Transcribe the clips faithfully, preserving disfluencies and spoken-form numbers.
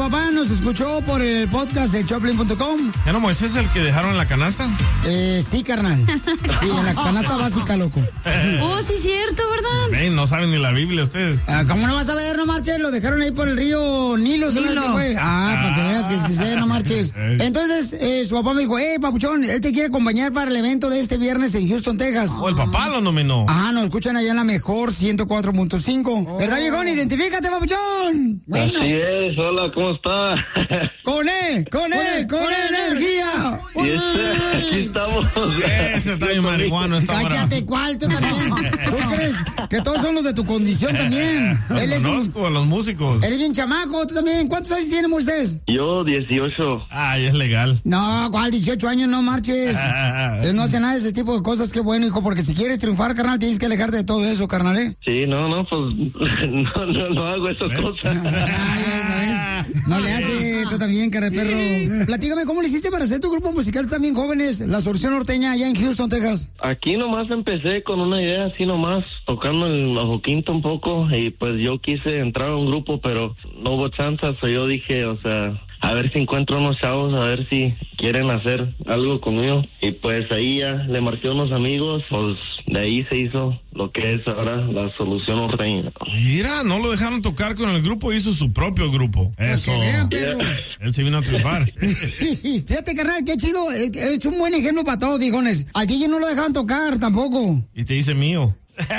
papá nos escuchó por el podcast de Choplin punto com. ¿Ya no Moisés es el que dejaron en la canasta? Eh, sí, carnal. Sí, en la canasta básica, loco. Oh, sí, cierto, ¿verdad? Hey, no saben ni la Biblia ustedes. Ah, ¿cómo no vas a ver? No marches, lo dejaron ahí por el río Nilo. ¿Sabes Nilo. qué fue? Ah, para que veas que sí sé, no marches. Entonces, eh, su papá me dijo, eh, papuchón, él te quiere acompañar para el evento de este viernes en Houston, Texas. O el papá lo nominó. Ajá, nos escuchan allá en la mejor ciento cuatro punto cinco. ¿Verdad, viejón? Identifícate, papuchón. Bueno. Así es, hola, ¿cómo está? Con E, con E, con, con energía. Y este, aquí estamos. Ese está bien marihuano esta hora. Cállate, ¿cuál? Tú también. ¿Tú crees que todos son los de tu condición también? Él es Conozco un, a los músicos. Él es bien chamaco, tú también. ¿Cuántos años tiene Moisés? Yo, dieciocho. Ay, es legal. No, ¿cuál? dieciocho años, no marches. Él no hace nada de ese tipo de cosas. Qué bueno, hijo, porque si quieres triunfar, carnal, tienes que alejarte de todo eso, carnal, ¿eh? Sí, no, no, pues no, no, no hago esas ¿ves? cosas. ¿Sabes? No le hace, tú también, cara de perro. Platícame, ¿cómo le hiciste para hacer tu grupo musical también, jóvenes? La Solución Norteña, allá en Houston, Texas. Aquí nomás empecé con una idea así nomás, tocando el bajo quinto un poco, y pues yo quise entrar a un grupo, pero no hubo chance, so yo dije, o sea, a ver si encuentro unos chavos, a ver si quieren hacer algo conmigo. Y pues ahí ya le marqué a unos amigos, pues de ahí se hizo lo que es ahora la Solución Norteña. Mira, no lo dejaron tocar con el grupo, hizo su propio grupo. Eso. Que vean, perro. Él se vino a triunfar. Fíjate, carnal, qué chido. Es un buen ejemplo para todos, viejones. Al D J no lo dejaban tocar tampoco. Y te dice mío.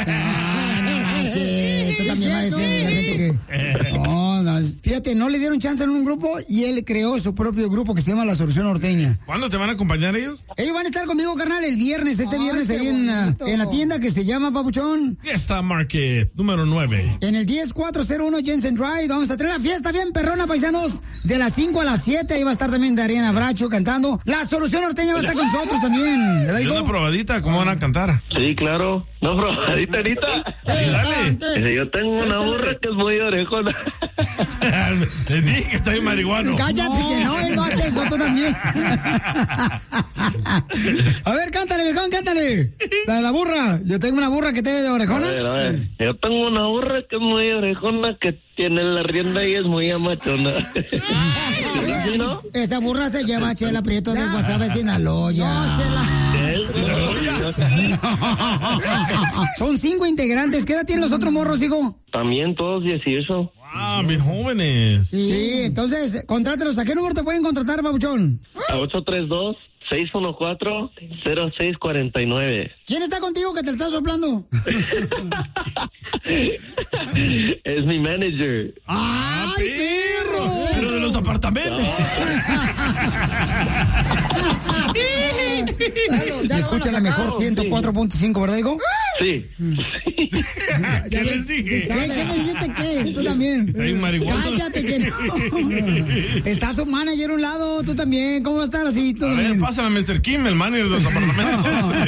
Ah, no, che, tú también vas a decir la gente que... No, no, fíjate, no le dieron chance en un grupo y él creó su propio grupo que se llama La Solución Norteña. ¿Cuándo te van a acompañar ellos? Ellos van a estar conmigo, carnal, el viernes, este Ay, viernes ahí en, uh, en la tienda que se llama, papuchón. Fiesta Market, número nueve. En el diez cuatrocientos uno Jensen Drive. Vamos a tener la fiesta bien perrona, paisanos. De las cinco a las siete. Ahí va a estar también Dariana Bracho cantando. La Solución Norteña va a estar con nosotros también. ¿Verdad, ¿Y hijo? una probadita? ¿Cómo van a cantar? Sí, claro. No, pero ahorita, ahorita. Eh, Dale. cante. Yo tengo una burra que es muy orejona. Les dije que estoy marihuano. Cállate, que no, él no hace eso, tú también. A ver, cántale, viejón, cántale. La de la burra. Yo tengo una burra que te ve de A orejona. ver, a ver. Yo tengo una burra que es muy orejona, que tiene la rienda y es muy amachona. ¿Sí, no? Esa burra se llama Chela Prieto de Guasave, Sinaloa. No, Chela. Son cinco integrantes. ¿Qué edad tienen los otros morros, hijo? También todos dieciocho. Ah, bien jóvenes. Sí, entonces, contrátelos. ¿A qué número te pueden contratar, babuchón? A ocho tres dos, seis uno cuatro, cero seis cuatro nueve. ¿Quién está contigo que te está soplando? Es mi manager. ¡Ay, perro! Pero de los apartamentos. Y escucha la mejor ciento cuatro punto cinco, ¿verdad, hijo? Sí. ¿Qué les dije? ¿Qué, ¿Qué me dijiste qué? Tú también. Está bien marihuana. Cállate que no. Está su manager a un lado, tú también. ¿Cómo va a estar así? Tú A ver, también. pásame a mister Kim, el manager de los apartamentos.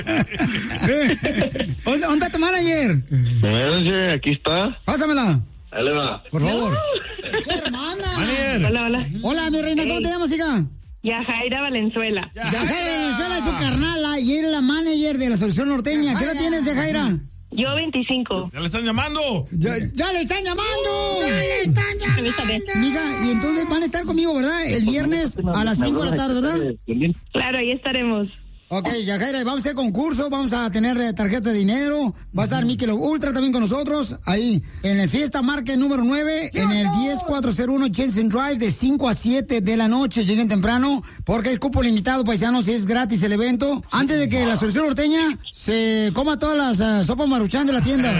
¿Dónde, ¿Dónde está tu manager? Mi manager, aquí está. Pásamela, Ahí le va. por favor. Es su hermana. Manager. Hola, hola. Hola, mi reina, ¿cómo te llamas, hija? Yajaira Valenzuela. Yajaira Venezuela es su carnala y eres la manager de la Solución Norteña. ¿Qué edad tienes, Yajaira? Yo veinticinco. ¿Ya le están llamando? Ya, ya le están llamando. Ya le están llamando. Amiga, y entonces van a estar conmigo, ¿verdad? El viernes a las cinco de la tarde, ¿verdad? Claro, ahí estaremos. Ok, Yajaira, vamos a hacer concurso, vamos a tener eh, tarjeta de dinero, va a estar Michelob Ultra también con nosotros, ahí, en el Fiesta Market número nueve, en el diez cuatrocientos uno Jensen Drive, de cinco a siete de la noche, lleguen temprano, porque es cupo limitado, paisanos, y es gratis el evento, antes de que la Solución Norteña se coma todas las uh, sopas Maruchan de la tienda.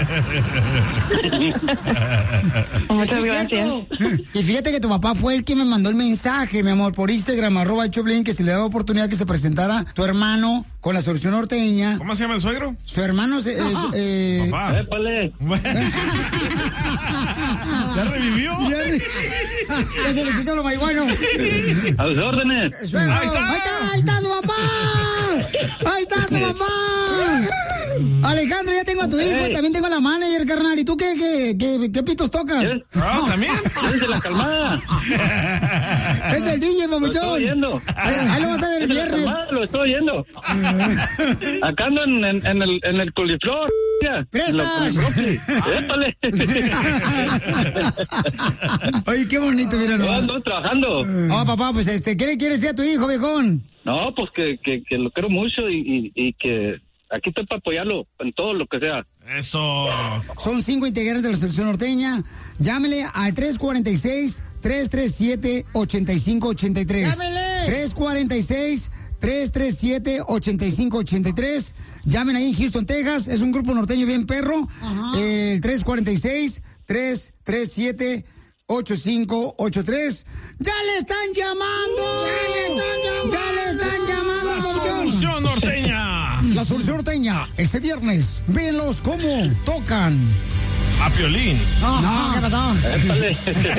Muchas Eso es gracias. cierto. Y fíjate que tu papá fue el que me mandó el mensaje, mi amor, por Instagram, arroba el Choplin, que se le daba oportunidad que se presentara tu hermano con la Solución Norteña. ¿Cómo se llama el suegro? Su hermano se, es, eh, Papá. Épale. ¿Ya revivió? ya se le quitó lo marihuano. A sus órdenes. Suegro, Ahí está. ahí está, ahí está su papá. Ahí está su papá. Alejandro, ya tengo a tu hijo, Hey. también tengo a la manager, carnal. ¿Y tú qué, qué, qué, qué pitos tocas? ¿Eh? Ah, también. Déjense la calmada. Es el D J, Lo estoy papuchón. oyendo. Ahí, ahí lo vas a ver el Déjense la viernes. calmada, lo estoy oyendo. Acá ando en, en, en el, en el coliflor. Ya. ¡Prestas! Lo- con el brócoli. Épale. Oye, qué bonito, mira No, nomás. ando trabajando. Oh, papá, pues este, ¿qué le quieres decir a tu hijo, viejón? No, pues que, que, que lo quiero mucho y, y, y que aquí estoy para apoyarlo en todo lo que sea. Eso. Son cinco integrantes de la selección norteña. Llámele al tres cuatro seis, tres tres siete, ocho cinco ocho tres. ¡Llámele! tres cuatro seis, tres tres siete, ocho cinco ocho tres. Llamen ahí en Houston, Texas. Es un grupo norteño bien perro. Ajá. El tres cuatro seis, tres tres siete, ocho cinco ocho tres. ¡Ya le están llamando! ¡Ya le están llamando! La papuchón! solución norteña. La solución norteña. Este viernes, véanlos cómo tocan. A Piolín. No, ¿qué pasó? Épale.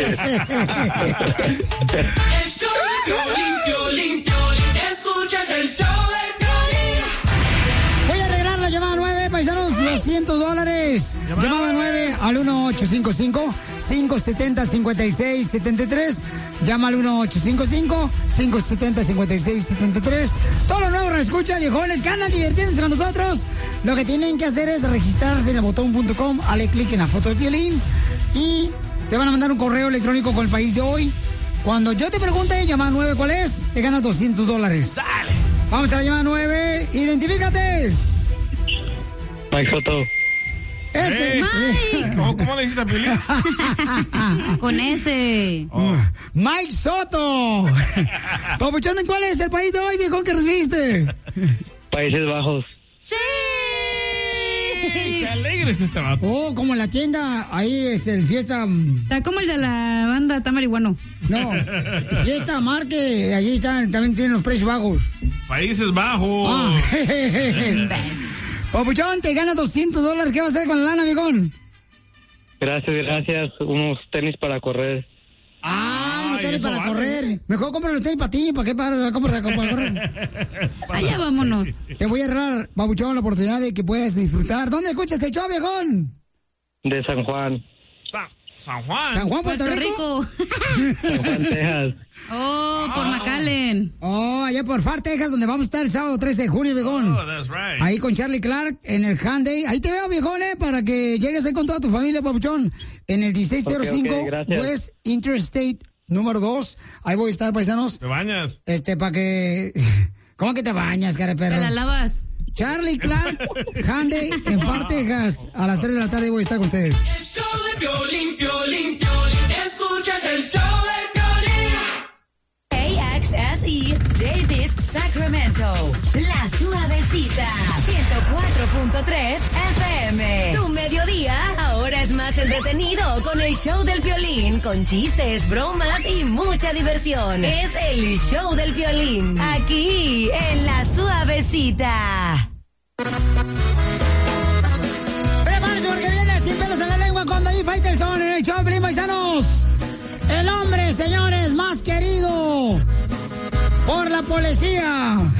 El show de Piolín, Piolín, Piolín. Escuchas el show de Piolín. Voy a arreglar la llamada nueve, paisanos, doscientos dólares. Llamada Llamada nueve al uno ocho cinco cinco, cinco siete cero, cinco seis siete tres. Llama al uno ocho cinco cinco, cinco siete cero, cinco seis siete tres. Todos los nuevos escucha, viejones, que andan divirtiéndose con nosotros. Lo que tienen que hacer es registrarse en el botón punto com, dale clic en la foto de Piolín y te van a mandar un correo electrónico con el país de hoy. Cuando yo te pregunte, llamada nueve, ¿cuál es? Te ganas doscientos dólares. Dale. Vamos a la llamada nueve. Identifícate. Mike Soto. Ese. Ey. Mike. ¿Cómo, cómo le dijiste a Piolín? Con ese. Oh. Mike Soto. Papuchón, ¿cuál es el país de hoy, viejo, que recibiste? Países Bajos. ¡Sí! Qué alegre es este vato. Oh, como en la tienda, ahí, este, el fiesta... mm, Está como el de la banda, está marihuano. No, fiesta Marque, allí están, también tienen los precios bajos. Países Bajos. Ah, Papuchón, te ganas doscientos dólares, ¿qué vas a hacer con la lana, viejón? Gracias, gracias. Unos tenis para correr. Ah, no Ay, tienes eso para vale. correr. Mejor compra los tenis para ti, ¿para qué para, compras para correr? Allá vámonos. Te voy a dar, Papuchón, la oportunidad de que puedas disfrutar. ¿Dónde escuchas el show, viejón? De San Juan. San, San Juan. ¿San Juan, Puerto, Puerto Rico? Rico. San Juan, Texas. Oh, por McAllen. Oh, allá por Far, Texas, donde vamos a estar el sábado trece de junio, viejón. Oh, that's right. Ahí con Charlie Clark en el Hyundai. Ahí te veo, viejón, eh, para que llegues ahí con toda tu familia, papuchón. En el dieciséis cero cinco Ok, ok, gracias. West Interstate número dos. Ahí voy a estar, paisanos. ¿Te bañas? Este, para que... ¿Cómo que te bañas, cara de Te la perro? lavas. Charlie Clark, Hyundai en Far, Texas. A las tres de la tarde voy a estar con ustedes. El show de Piolín, Piolín, Piolín. Escuchas el show de Piolín. A X S E Davis Sacramento. La Suavecita. ciento cuatro punto tres F M. Tu mediodía ahora es más entretenido con el show del Piolín. Con chistes, bromas y mucha diversión. Es el show del Piolín. Aquí en La Suavecita. Prepárense porque viene Sin Pelos en la Lengua con David Faitelson en el show, Pelín, paisanos. El hombre, señores, más querido por la policía.